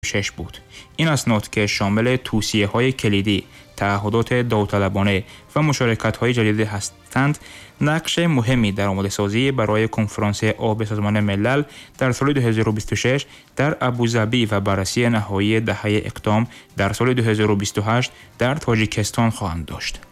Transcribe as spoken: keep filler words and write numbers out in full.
شش بود. این اسناد که شامل توصیه‌های کلیدی، تعهدات داوطلبانه و مشارکت‌های جدید هستند، نقش مهمی در آماده‌سازی برای کنفرانس آب سازمان ملل در سال دو هزار و بیست و شش در ابوظبی و بررسی نهایی دهه اقدام در سال دو هزار و بیست و هشت در تاجیکستان خواهند داشت.